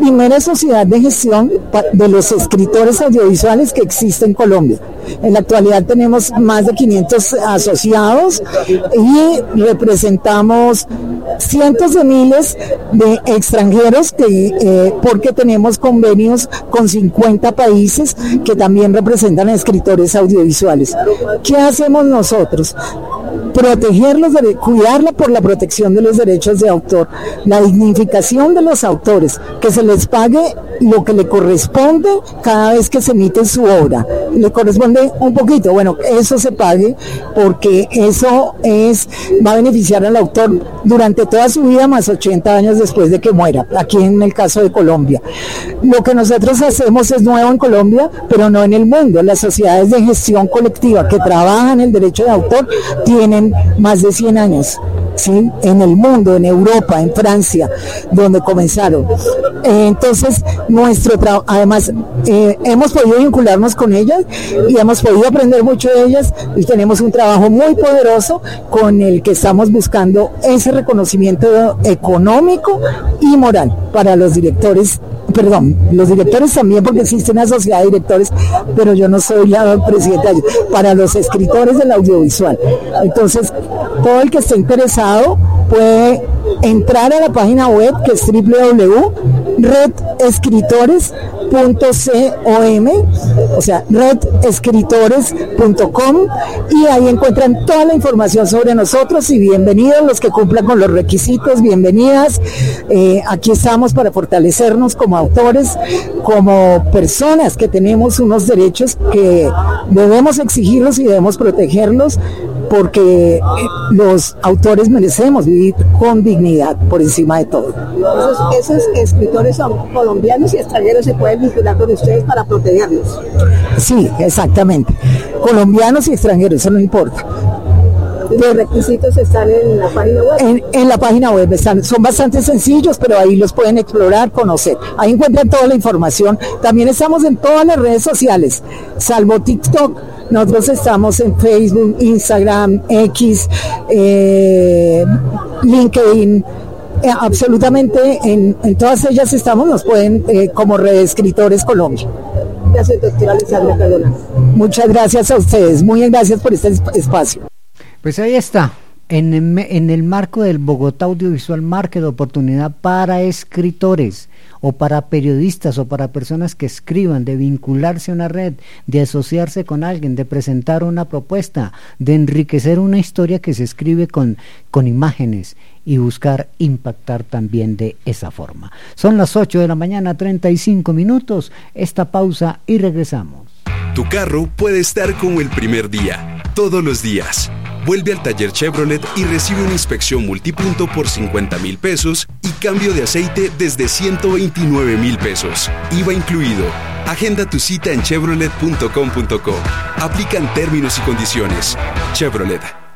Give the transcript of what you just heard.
primera sociedad de gestión de los escritores audiovisuales que existe en Colombia. En la actualidad tenemos más de 500 asociados y representamos cientos de miles de extranjeros porque tenemos convenios con 50 países que también representan a escritores audiovisuales. ¿Qué hacemos nosotros? Protegerlos, cuidarla por la protección de los derechos de autor, la dignificación de los autores, que se les pague lo que le corresponde cada vez que se emite su obra. Le corresponde un poquito, bueno, eso se pague porque eso va a beneficiar al autor durante toda su vida más 80 años después de que muera, aquí en el caso de Colombia. Lo que nosotros hacemos es nuevo en Colombia, pero no en el mundo. Las sociedades de gestión colectiva que trabajan el derecho de autor tienen más de 100 años. ¿Sí? En el mundo, en Europa, en Francia, donde comenzaron. Entonces, nuestro trabajo, además, hemos podido vincularnos con ellas y hemos podido aprender mucho de ellas y tenemos un trabajo muy poderoso con el que estamos buscando ese reconocimiento económico y moral para los directores. Los directores también, porque existe una sociedad de directores, pero yo no soy la presidenta de ellos, para los escritores del audiovisual. Entonces, todo el que esté interesado puede entrar a la página web, que es www.redescritores.com, o sea, redescritores.com, y ahí encuentran toda la información sobre nosotros. Y bienvenidos los que cumplan con los requisitos, bienvenidas. Aquí estamos para fortalecernos como autores, como personas que tenemos unos derechos que debemos exigirlos y debemos protegerlos, porque los autores merecemos vivir con dignidad por encima de todo. Esos escritores son colombianos y extranjeros, se pueden vincular con ustedes para protegerlos. Sí, exactamente. Colombianos y extranjeros, eso no importa. Los requisitos están en la página web. En la página web son bastante sencillos, pero ahí los pueden explorar, conocer. Ahí encuentran toda la información. También estamos en todas las redes sociales, salvo TikTok. Nosotros estamos en Facebook, Instagram, X, LinkedIn, absolutamente en todas ellas estamos. Nos pueden como Redescritores Colombia. Gracias, doctora Alexandra Cardona. Muchas gracias a ustedes, muy gracias por este espacio. Pues ahí está, en el marco del Bogotá Audiovisual Market, oportunidad para escritores o para periodistas o para personas que escriban, de vincularse a una red, de asociarse con alguien, de presentar una propuesta, de enriquecer una historia que se escribe con imágenes y buscar impactar también de esa forma. Son las 8 de la mañana, 35 minutos, esta pausa y regresamos. Tu carro puede estar como el primer día, todos los días. Vuelve al taller Chevrolet y recibe una inspección multipunto por 50,000 pesos y cambio de aceite desde 129,000 pesos. IVA incluido. Agenda tu cita en chevrolet.com.co. Aplican términos y condiciones. Chevrolet.